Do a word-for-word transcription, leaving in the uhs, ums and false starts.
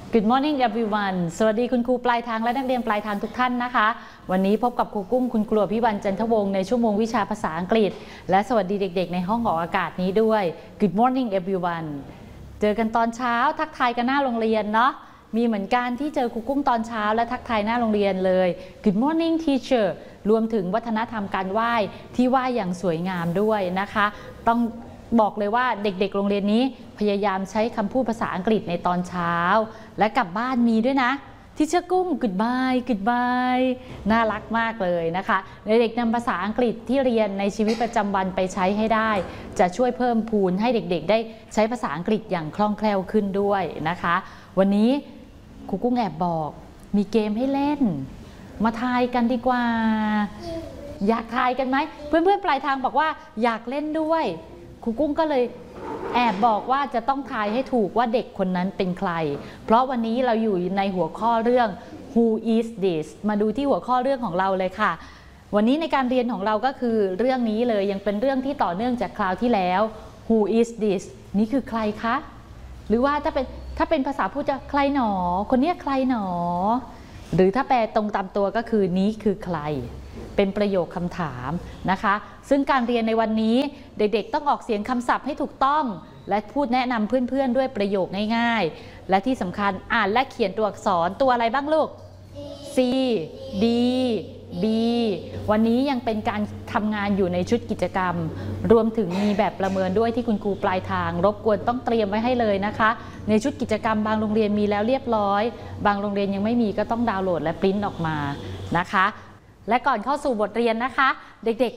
Good morning everyone สวัสดีคุณครูปลายทางและนักเรียนปลายทางทุกท่านนะคะวันนี้พบกับครูกุ้งคุณครูพิวันจันทวงศ์ในชั่วโมงวิชาภาษาอังกฤษและสวัสดีเด็กๆในห้องออกอากาศนี้ด้วย Good morning everyone เจอกันตอนเช้าทักทายกันหน้าโรงเรียนเนาะมีเหมือนกันที่เจอครูกุ้งตอนเช้าและทักทายหน้าโรงเรียนเลย Good morning teacher รวมถึงวัฒนธรรมการไหว้ที่ไหว้อย่างสวยงามด้วยนะคะต้องบอกเลยว่าเด็กๆโรงเรียนนี้พยายามใช้คำพูดภาษาอังกฤษในตอนเช้าและกลับบ้านมีด้วยนะที่เชื่อกุ้ง goodbye goodbye น่ารักมากเลยนะคะเด็กๆนำภาษาอังกฤษที่เรียนในชีวิตประจำวันไปใช้ให้ได้จะช่วยเพิ่มพูนให้เด็กๆได้ใช้ภาษาอังกฤษอย่างคล่องแคล่วขึ้นด้วยนะคะวันนี้ครูกุ้งแอบบอกมีเกมให้เล่นมาทายกันดีกว่าอยากทายกันไหมเพื่อนๆปลายทางบอกว่าอยากเล่นด้วยครูกุ้งก็เลยแอบบอกว่าจะต้องทายให้ถูกว่าเด็กคนนั้นเป็นใครเพราะวันนี้เราอยู่ในหัวข้อเรื่อง Who is this มาดูที่หัวข้อเรื่องของเราเลยค่ะวันนี้ในการเรียนของเราก็คือเรื่องนี้เลยยังเป็นเรื่องที่ต่อเนื่องจากคราวที่แล้ว Who is this นี่คือใครคะหรือว่าถ้าเป็นถ้าเป็นภาษาพูดจะใครหนอคนนี้ใครหนอหรือถ้าแปลตรงตามตัวก็คือนี้คือใครเป็นประโยคคำถามนะคะซึ่งการเรียนในวันนี้เด็กๆต้องออกเสียงคำศัพท์ให้ถูกต้องและพูดแนะนำเพื่อนๆด้วยประโยคง่ายๆและที่สำคัญอ่านและเขียนตัวอักษรตัวอะไรบ้างลูก C D B วันนี้ยังเป็นการทำงานอยู่ในชุดกิจกรรมรวมถึงมีแบบประเมินด้วยที่คุณครูปลายทางรบกวนต้องเตรียมไว้ให้เลยนะคะในชุดกิจกรรมบางโรงเรียนมีแล้วเรียบร้อยบางโรงเรียนยังไม่มีก็ต้องดาวน์โหลดและปริ้นออกมานะคะและก่อนเข้าสู่บทเรียนนะคะเด็กๆ